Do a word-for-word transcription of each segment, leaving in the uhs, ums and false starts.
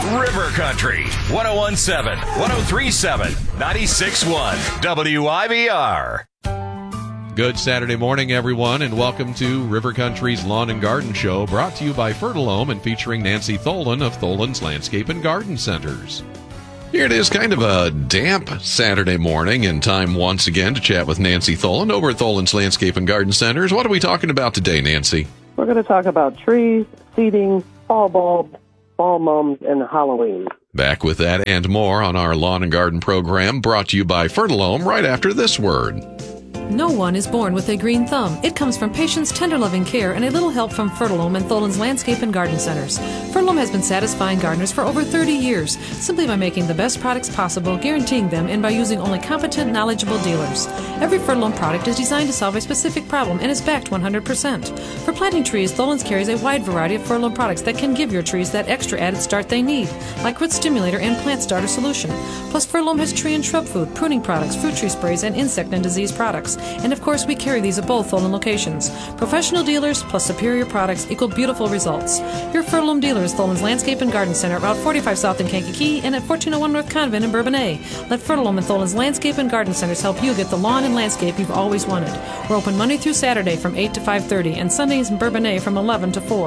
River Country, one oh one seven, one oh three seven, ninety-six one, W I B R. Good Saturday morning, everyone, and welcome to River Country's Lawn and Garden Show, brought to you by Fertilome and featuring Nancy Tholen of Tholen's Landscape and Garden Centers. Here it is, kind of a damp Saturday morning, and time once again to chat with Nancy Tholen over at Tholen's Landscape and Garden Centers. What are we talking about today, Nancy? We're going to talk about trees, seeding, fall bulbs, fall mums, and Halloween. Back with that and more on our Lawn and Garden program, brought to you by Fertilome, right after this word. No one is born with a green thumb. It comes from patients' tender loving care and a little help from Fertilome and Tholen's Landscape and Garden Centers. Fertilome has been satisfying gardeners for over thirty years, simply by making the best products possible, guaranteeing them, and by using only competent, knowledgeable dealers. Every Fertilome product is designed to solve a specific problem and is backed one hundred percent. For planting trees, Tholen's carries a wide variety of Fertilome products that can give your trees that extra added start they need, like Root Stimulator and Plant Starter Solution. Plus, Fertilome has tree and shrub food, pruning products, fruit tree sprays, and insect and disease products. And of course, we carry these at both Tholen locations. Professional dealers plus superior products equal beautiful results. Your Fertilome dealer is Tholen's Landscape and Garden Center, Route forty-five South in Kankakee and at fourteen oh one North Convent in Bourbonnais. Let Fertilome and Tholen's Landscape and Garden Centers help you get the lawn and landscape you've always wanted. We're open Monday through Saturday from eight to five thirty and Sundays in Bourbonnais from eleven to four.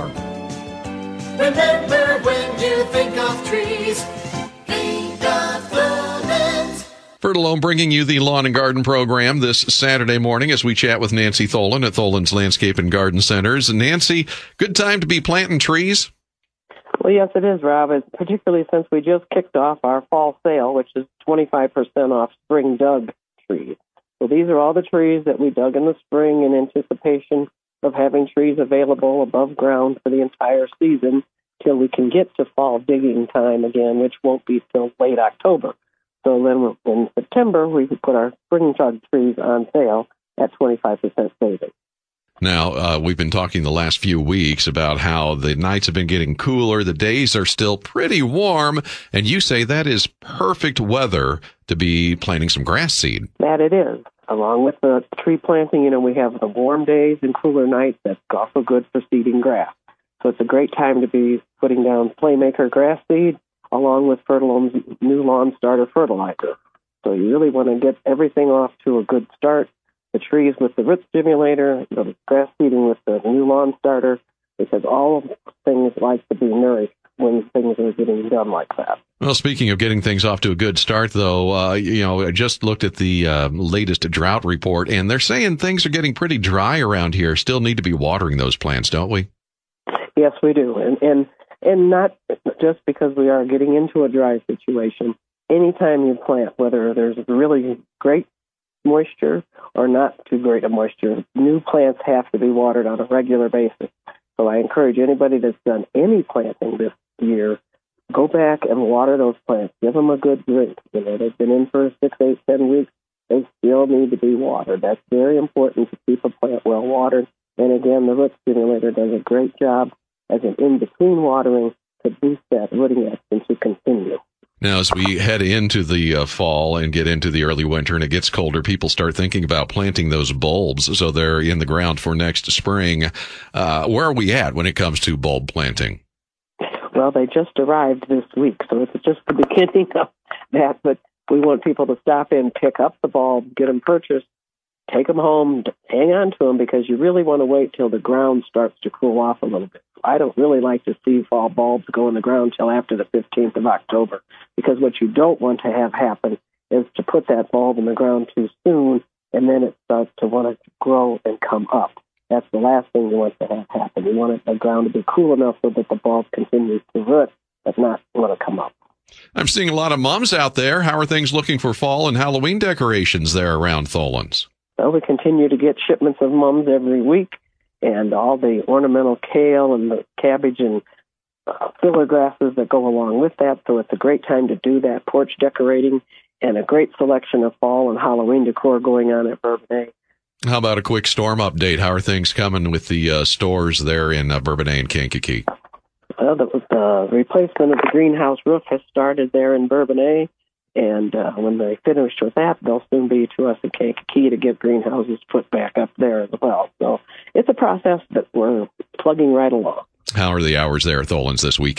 Remember, when you think of trees, think of Tholen's. Fertilome bringing you the Lawn and Garden program this Saturday morning as we chat with Nancy Tholen at Tholen's Landscape and Garden Centers. Nancy, good time to be planting trees? Well, yes, it is, Rob, it's particularly since we just kicked off our fall sale, which is twenty-five percent off spring dug trees. So these are all the trees that we dug in the spring in anticipation of having trees available above ground for the entire season till we can get to fall digging time again, which won't be till late October. So then in September, we put our spring dug trees on sale at twenty-five percent savings. Now, uh, we've been talking the last few weeks about how the nights have been getting cooler, the days are still pretty warm, and you say that is perfect weather to be planting some grass seed. That it is. Along with the tree planting, you know, we have the warm days and cooler nights. That's also good for seeding grass. So it's a great time to be putting down Playmaker grass seed along with Fertilome's new lawn starter fertilizer. So you really want to get everything off to a good start. The trees with the root stimulator, the grass seeding with the new lawn starter, because all things like to be nourished when things are getting done like that. Well, speaking of getting things off to a good start, though, uh, you know, I just looked at the uh, latest drought report, and they're saying things are getting pretty dry around here. Still need to be watering those plants, don't we? Yes, we do. And, and, and not just because we are getting into a dry situation. Anytime you plant, whether there's really great moisture or not too great a moisture, new plants have to be watered on a regular basis. So I encourage anybody that's done any planting this year, go back and water those plants. Give them a good drink. You know, they've been in for six, eight, ten weeks. They still need to be watered. That's very important to keep a plant well watered. And again, the root stimulator does a great job as an in-between watering to boost that rooting action to continue. Now, as we head into the uh, fall and get into the early winter and it gets colder, people start thinking about planting those bulbs so they're in the ground for next spring. Uh, where are we at when it comes to bulb planting? Well, they just arrived this week, so it's just the beginning of that. But we want people to stop in, pick up the bulb, get them purchased, take them home, hang on to them, because you really want to wait till the ground starts to cool off a little bit. I don't really like to see fall bulbs go in the ground till after the fifteenth of October, because what you don't want to have happen is to put that bulb in the ground too soon, and then it starts to want to grow and come up. That's the last thing you want to have happen. You want the ground to be cool enough so that the bulb continues to root, but not want to come up. I'm seeing a lot of mums out there. How are things looking for fall and Halloween decorations there around Tholen's? Well, we continue to get shipments of mums every week, and all the ornamental kale and the cabbage and uh, filler grasses that go along with that. So it's a great time to do that porch decorating, and a great selection of fall and Halloween decor going on at Bourbonnais. How about a quick storm update? How are things coming with the uh, stores there in uh, Bourbonnais and Kankakee? Well, the, the replacement of the greenhouse roof has started there in Bourbonnais, and uh, when they finish with that, they'll soon be to us in Kankakee to get greenhouses put back up there as well. So it's a process that we're plugging right along. How are the hours there at Tholen's this weekend?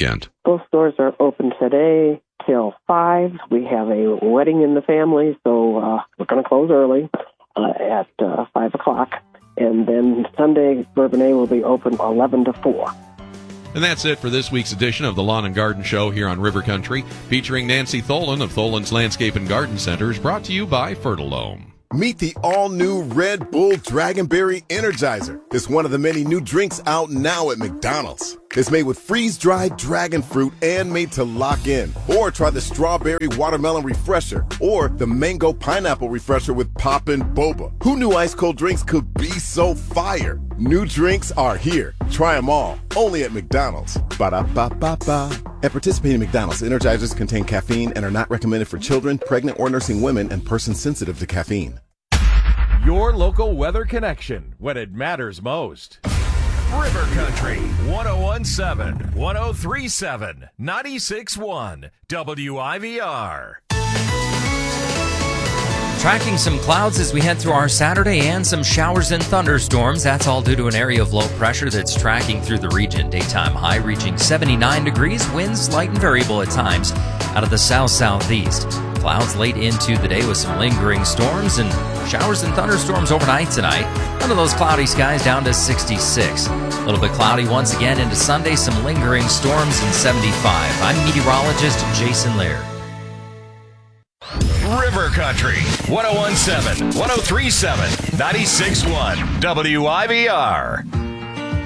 Both stores are open today till five. We have a wedding in the family, so uh, we're going to close early uh, at uh, five o'clock. And then Sunday, Bourbonnais will be open eleven to four. And that's it for this week's edition of the Lawn and Garden Show here on River Country, featuring Nancy Tholen of Tholen's Landscape and Garden Centers, brought to you by Fertilome. Meet the all-new Red Bull Dragonberry Energizer. It's one of the many new drinks out now at McDonald's. It's made with freeze-dried dragon fruit and made to lock in. Or try the Strawberry Watermelon Refresher or the Mango Pineapple Refresher with Poppin' Boba. Who knew ice-cold drinks could be so fire? New drinks are here. Try them all. Only at McDonald's. Ba-da-ba-ba-ba. At participating McDonald's, Energizers contain caffeine and are not recommended for children, pregnant or nursing women, and persons sensitive to caffeine. Your local weather connection when it matters most. River Country, one oh one point seven, one oh three point seven, ninety-six point one, W I V R. Tracking some clouds as we head through our Saturday and some showers and thunderstorms. That's all due to an area of low pressure that's tracking through the region. Daytime high reaching seventy-nine degrees, winds light and variable at times out of the south-southeast. Clouds late into the day with some lingering storms and showers and thunderstorms overnight tonight. Under those cloudy skies down to sixty-six. A little bit cloudy once again into Sunday, some lingering storms and seventy-five. I'm meteorologist Jason Laird. River Country, one oh one point seven, one oh three point seven, ninety-six point one, W I V R.